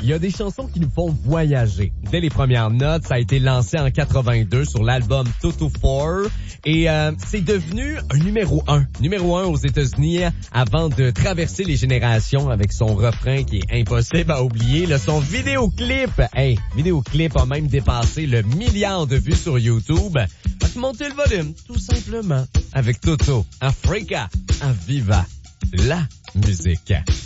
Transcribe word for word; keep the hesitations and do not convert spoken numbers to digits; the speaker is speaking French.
Il y a des chansons qui nous font voyager. Dès les premières notes, ça a été lancé en quatre-vingt-deux sur l'album Toto quatre et euh, c'est devenu un numéro un. Numéro un aux États-Unis avant de traverser les générations avec son refrain qui est impossible à oublier. Là, son vidéoclip, hey, vidéoclip a même dépassé le milliard de vues sur YouTube. Fait que montez le volume, tout simplement, avec Toto, Africa, Aviva, la musique.